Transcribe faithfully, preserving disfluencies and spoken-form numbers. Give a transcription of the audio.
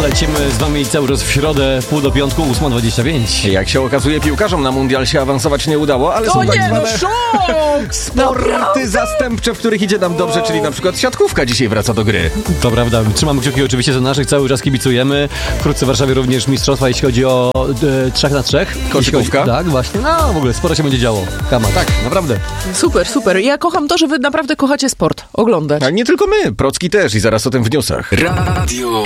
lecimy z wami cały czas w środę, pół do piątku, ósma dwadzieścia pięć. Jak się okazuje, piłkarzom na mundial się awansować nie udało, ale To są tak nie, zwane no szok! sporty zastępcze, w których idzie nam dobrze, czyli na przykład siatkówka dzisiaj wraca do gry. To prawda, trzymamy kciuki oczywiście za naszych, cały czas kibicujemy. Wkrótce w Warszawie również mistrzostwa, jeśli chodzi o e, trzech na trzech. Koszykówka? Chodzi, tak, właśnie, no w ogóle sporo się będzie działo. Kama, tak, naprawdę. Super, super. Ja kocham to, że wy naprawdę kochacie sport, oglądać. A nie tylko my, Procki też i zaraz o tym w newsach. Radio